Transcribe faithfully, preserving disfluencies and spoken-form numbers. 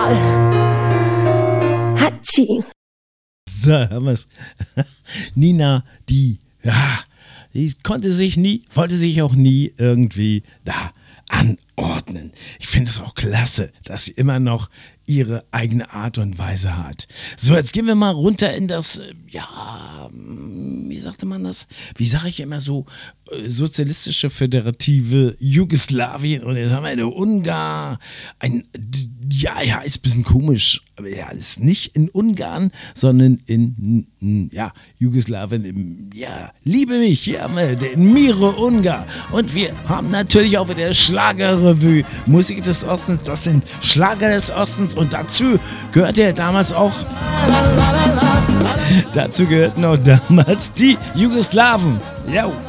Hatschi. So, haben wir's. Nina, die, ja, die konnte sich nie, wollte sich auch nie irgendwie da anordnen. Ich finde es auch klasse, dass sie immer noch ihre eigene Art und Weise hat. So, jetzt gehen wir mal runter in das, äh, ja, wie sagte man das? Wie sage ich immer so, äh, sozialistische föderative Jugoslawien und jetzt haben wir eine Ungarn, ein, d- ja, ja, ist ein bisschen komisch, aber ja, ist nicht in Ungarn, sondern in, n- ja, Jugoslawien, im, ja, liebe mich, hier haben wir den Miro Ungar und wir haben natürlich auch wieder Schlagerrevue, Musik des Ostens, das sind Schlager des Ostens und dazu gehörte ja damals auch, dazu gehörten auch damals die Jugoslawen, ja.